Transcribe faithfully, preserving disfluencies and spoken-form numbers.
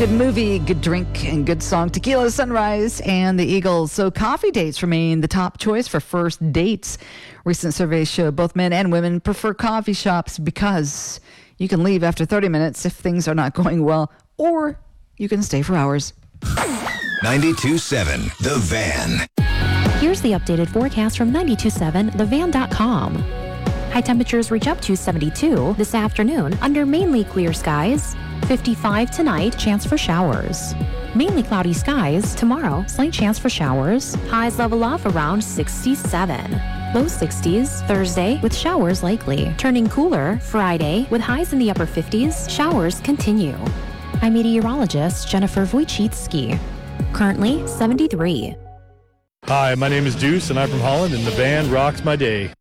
Good movie, good drink, and good song. Tequila Sunrise and the Eagles. So coffee dates remain the top choice for first dates. Recent surveys show both men and women prefer coffee shops because you can leave after thirty minutes if things are not going well, or you can stay for hours. ninety-two point seven The Van. Here's the updated forecast from ninety-two point seven the van dot com. High temperatures reach up to seventy-two this afternoon under mainly clear skies. fifty-five tonight, chance for showers. Mainly cloudy skies. Tomorrow, slight chance for showers. Highs level off around sixty-seven. Low sixties Thursday with showers likely. Turning cooler Friday with highs in the upper fifties. Showers continue. I'm meteorologist Jennifer Wojcicki. Currently seventy-three. Hi, my name is Deuce and I'm from Holland and the van rocks my day.